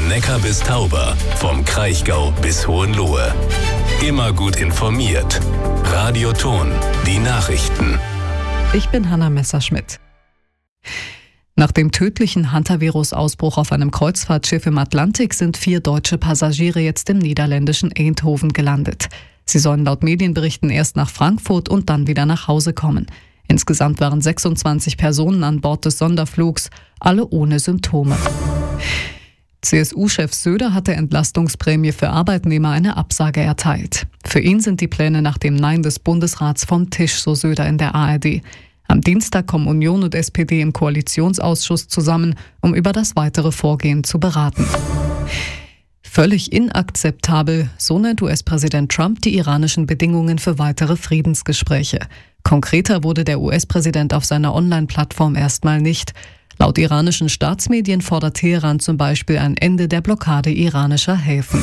Neckar bis Tauber, vom Kraichgau bis Hohenlohe. Immer gut informiert. Radio Thon, die Nachrichten. Ich bin Hanna Messerschmidt. Nach dem tödlichen Hantavirus-Ausbruch auf einem Kreuzfahrtschiff im Atlantik sind 4 deutsche Passagiere jetzt im niederländischen Eindhoven gelandet. Sie sollen laut Medienberichten erst nach Frankfurt und dann wieder nach Hause kommen. Insgesamt waren 26 Personen an Bord des Sonderflugs, alle ohne Symptome. CSU-Chef Söder hat der Entlastungsprämie für Arbeitnehmer eine Absage erteilt. Für ihn sind die Pläne nach dem Nein des Bundesrats vom Tisch, so Söder in der ARD. Am Dienstag kommen Union und SPD im Koalitionsausschuss zusammen, um über das weitere Vorgehen zu beraten. Völlig inakzeptabel, so nennt US-Präsident Trump die iranischen Bedingungen für weitere Friedensgespräche. Konkreter wurde der US-Präsident auf seiner Online-Plattform erstmal nicht. Laut iranischen Staatsmedien fordert Teheran zum Beispiel ein Ende der Blockade iranischer Häfen.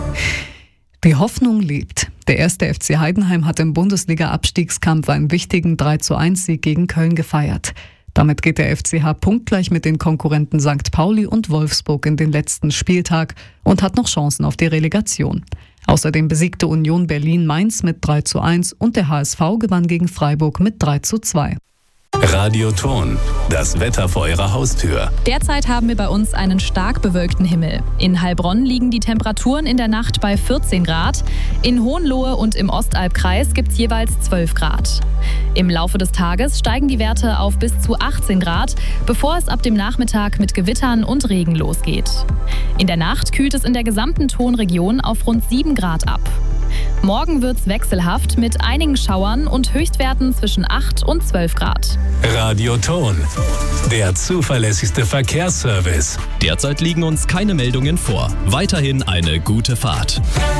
Die Hoffnung lebt. Der 1. FC Heidenheim hat im Bundesliga-Abstiegskampf einen wichtigen 3:1-Sieg gegen Köln gefeiert. Damit geht der FCH punktgleich mit den Konkurrenten St. Pauli und Wolfsburg in den letzten Spieltag und hat noch Chancen auf die Relegation. Außerdem besiegte Union Berlin Mainz mit 3:1 und der HSV gewann gegen Freiburg mit 3:2. Radio Thon, das Wetter vor Ihrer Haustür. Derzeit haben wir bei uns einen stark bewölkten Himmel. In Heilbronn liegen die Temperaturen in der Nacht bei 14 Grad. In Hohenlohe und im Ostalbkreis gibt es jeweils 12 Grad. Im Laufe des Tages steigen die Werte auf bis zu 18 Grad, bevor es ab dem Nachmittag mit Gewittern und Regen losgeht. In der Nacht kühlt es in der gesamten Thonregion auf rund 7 Grad ab. Morgen wird's wechselhaft mit einigen Schauern und Höchstwerten zwischen 8 und 12 Grad. Radio Thon, der zuverlässigste Verkehrsservice. Derzeit liegen uns keine Meldungen vor. Weiterhin eine gute Fahrt.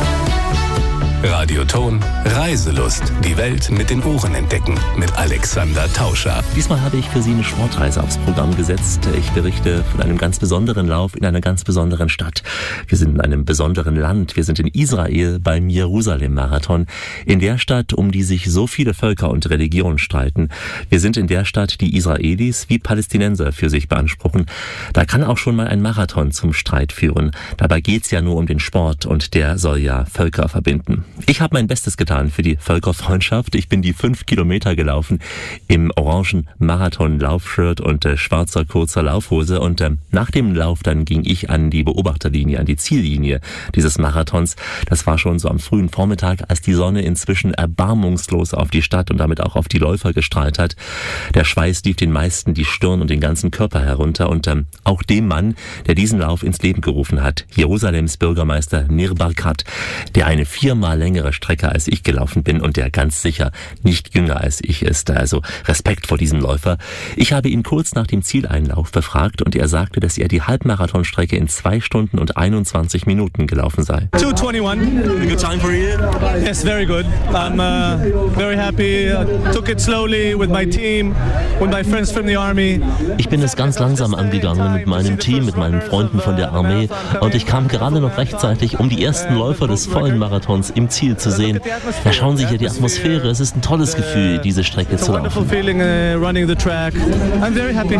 Radio Thon, Reiselust. Die Welt mit den Ohren entdecken. Mit Alexander Tauscher. Diesmal habe ich für Sie eine Sportreise aufs Programm gesetzt. Ich berichte von einem ganz besonderen Lauf in einer ganz besonderen Stadt. Wir sind in einem besonderen Land. Wir sind in Israel beim Jerusalem-Marathon. In der Stadt, um die sich so viele Völker und Religionen streiten. Wir sind in der Stadt, die Israelis wie Palästinenser für sich beanspruchen. Da kann auch schon mal ein Marathon zum Streit führen. Dabei geht's ja nur um den Sport und der soll ja Völker verbinden. Ich habe mein Bestes getan für die Völkerfreundschaft. Ich bin die 5 Kilometer gelaufen im orangen Marathon-Laufshirt und schwarzer kurzer Laufhose. Und nach dem Lauf dann ging ich an die Beobachterlinie, an die Ziellinie dieses Marathons. Das war schon so am frühen Vormittag, als die Sonne inzwischen erbarmungslos auf die Stadt und damit auch auf die Läufer gestrahlt hat. Der Schweiß lief den meisten die Stirn und den ganzen Körper herunter. Und auch dem Mann, der diesen Lauf ins Leben gerufen hat, Jerusalems Bürgermeister Nir Barkat, der eine 4-mal längere Strecke als ich gelaufen bin und der ganz sicher nicht jünger als ich ist. Also Respekt vor diesem Läufer. Ich habe ihn kurz nach dem Zieleinlauf befragt und er sagte, dass er die Halbmarathonstrecke in 2 Stunden und 21 Minuten gelaufen sei. 2:21. Good time for you? Yes, very good. I'm very happy. I took it slowly with my team, with my friends from the army. Ich bin es ganz langsam angegangen mit meinem Team, mit meinen Freunden von der Armee und ich kam gerade noch rechtzeitig, um die ersten Läufer des vollen Marathons im Ziel zu sehen. Da schauen Sie hier die Atmosphäre. Es ist ein tolles Gefühl, diese Strecke zu laufen. Wonderful feeling running the track. I'm very happy.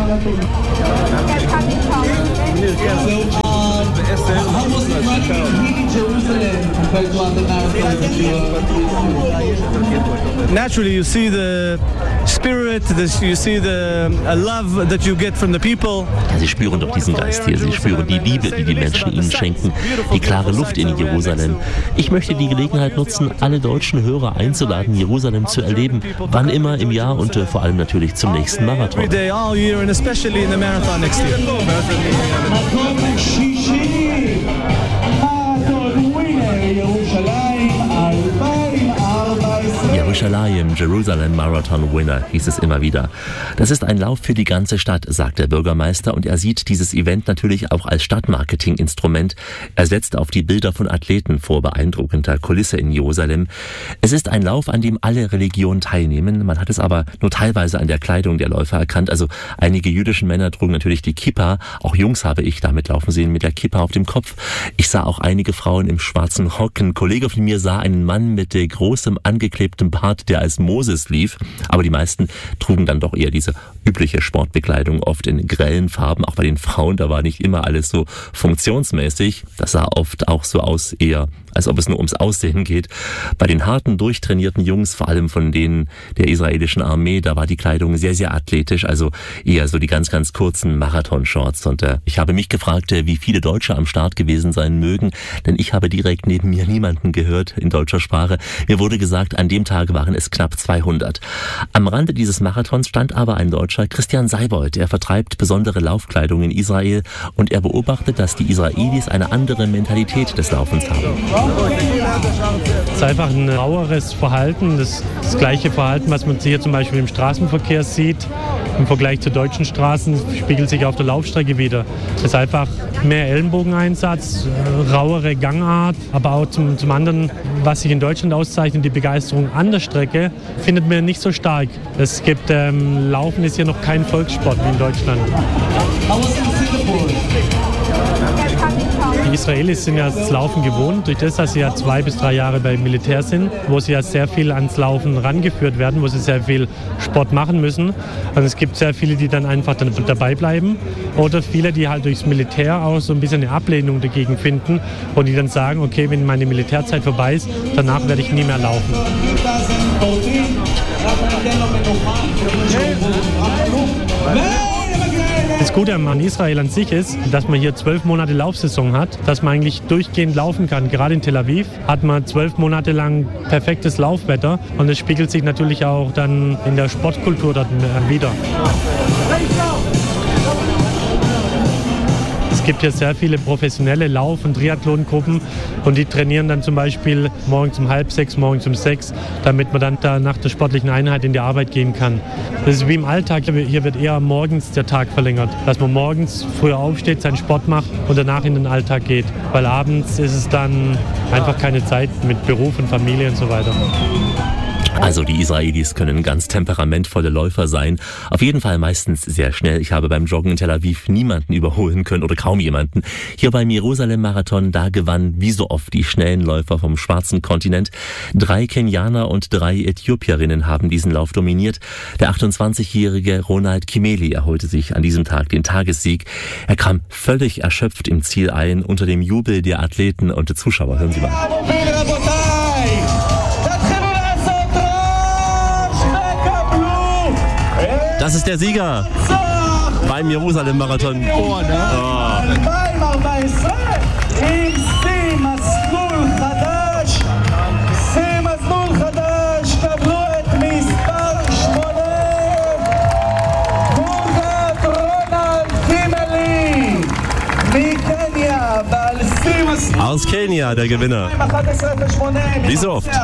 Naturally, you see the spirit, you see the love that you get from the people. Ja, Sie spüren doch diesen Geist hier. Sie spüren die Liebe, die die Menschen Ihnen schenken, die klare Luft in Jerusalem. Ich möchte die Gelegenheit nutzen, alle deutschen Hörer einzuladen, Jerusalem zu erleben, wann immer im Jahr und vor allem natürlich zum nächsten Marathon. Every day, all year, and especially in the marathon next year. Jerusalem, Jerusalem Marathon Winner, hieß es immer wieder. Das ist ein Lauf für die ganze Stadt, sagt der Bürgermeister, und er sieht dieses Event natürlich auch als Stadtmarketing-Instrument. Er setzt auf die Bilder von Athleten vor beeindruckender Kulisse in Jerusalem. Es ist ein Lauf, an dem alle Religionen teilnehmen. Man hat es aber nur teilweise an der Kleidung der Läufer erkannt. Also einige jüdische Männer trugen natürlich die Kippa. Auch Jungs habe ich damit laufen sehen mit der Kippa auf dem Kopf. Ich sah auch einige Frauen im schwarzen Rock. Ein Kollege von mir sah einen Mann mit großem angeklebtem Bart Marathonritt, der als Moses lief. Aber die meisten trugen dann doch eher diese übliche Sportbekleidung, oft in grellen Farben. Auch bei den Frauen, da war nicht immer alles so funktionsmäßig. Das sah oft auch so aus, eher als ob es nur ums Aussehen geht. Bei den harten, durchtrainierten Jungs, vor allem von denen der israelischen Armee, da war die Kleidung sehr, sehr athletisch, also eher so die ganz, ganz kurzen Marathonshorts. Und ich habe mich gefragt, wie viele Deutsche am Start gewesen sein mögen, denn ich habe direkt neben mir niemanden gehört in deutscher Sprache. Mir wurde gesagt, an dem Tag waren es knapp 200. Am Rande dieses Marathons stand aber ein Deutscher, Christian Seibold. Er vertreibt besondere Laufkleidung in Israel und er beobachtet, dass die Israelis eine andere Mentalität des Laufens haben. Es ist einfach ein raueres Verhalten, das gleiche Verhalten, was man hier zum Beispiel im Straßenverkehr sieht. Im Vergleich zu deutschen Straßen spiegelt sich auf der Laufstrecke wieder. Es ist einfach mehr Ellenbogeneinsatz, rauere Gangart, aber auch zum anderen, was sich in Deutschland auszeichnet, die Begeisterung an der Strecke, findet man nicht so stark. Es gibt, Laufen ist hier noch kein Volkssport wie in Deutschland. Die Israelis sind ja das Laufen gewohnt, durch das, dass sie ja 2 bis 3 Jahre beim Militär sind, wo sie ja sehr viel ans Laufen rangeführt werden, wo sie sehr viel Sport machen müssen. Also es gibt sehr viele, die dann einfach dabei bleiben oder viele, die halt durchs Militär auch so ein bisschen eine Ablehnung dagegen finden und die dann sagen, okay, wenn meine Militärzeit vorbei ist, danach werde ich nie mehr laufen. Das Gute an Israel an sich ist, dass man hier 12 Monate Laufsaison hat, dass man eigentlich durchgehend laufen kann. Gerade in Tel Aviv hat man 12 Monate lang perfektes Laufwetter und es spiegelt sich natürlich auch dann in der Sportkultur dort wieder. Es gibt hier sehr viele professionelle Lauf- und Triathlon-Gruppen und die trainieren dann zum Beispiel morgens um 5:30, morgens um 6, damit man dann da nach der sportlichen Einheit in die Arbeit gehen kann. Das ist wie im Alltag, hier wird eher morgens der Tag verlängert, dass man morgens früher aufsteht, seinen Sport macht und danach in den Alltag geht, weil abends ist es dann einfach keine Zeit mit Beruf und Familie und so weiter. Also die Israelis können ganz temperamentvolle Läufer sein. Auf jeden Fall meistens sehr schnell. Ich habe beim Joggen in Tel Aviv niemanden überholen können oder kaum jemanden. Hier beim Jerusalem-Marathon, da gewannen wie so oft die schnellen Läufer vom schwarzen Kontinent. 3 Kenianer und 3 Äthiopierinnen haben diesen Lauf dominiert. Der 28-jährige Ronald Kimeli erholte sich an diesem Tag den Tagessieg. Er kam völlig erschöpft im Ziel ein unter dem Jubel der Athleten und der Zuschauer. Hören Sie mal. Das ist der Sieger beim Jerusalem-Marathon. Oh, ne? Aus Kenia, der Gewinner. Wie so oft.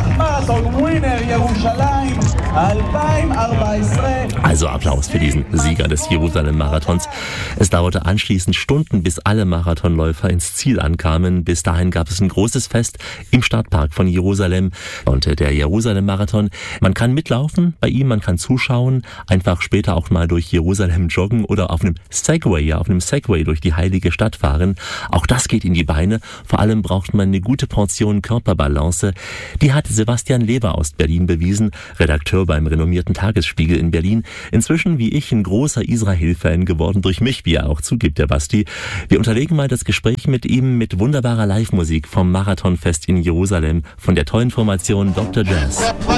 Also Applaus für diesen Sieger des Jerusalem-Marathons. Es dauerte anschließend Stunden, bis alle Marathonläufer ins Ziel ankamen. Bis dahin gab es ein großes Fest im Stadtpark von Jerusalem. Und der Jerusalem-Marathon, man kann mitlaufen bei ihm, man kann zuschauen, einfach später auch mal durch Jerusalem joggen oder auf einem Segway durch die heilige Stadt fahren. Auch das geht in die Beine. Vor allem braucht man eine gute Portion Körperbalance. Die hat Sebastian Leber aus Berlin bewiesen, Redakteur beim renommierten Tagesspiegel in Berlin. Inzwischen, wie ich, ein großer Israel-Fan geworden, durch mich, wie er auch zugibt, der Basti. Wir unterlegen mal das Gespräch mit ihm mit wunderbarer Live-Musik vom Marathonfest in Jerusalem von der tollen Formation Dr. Jazz.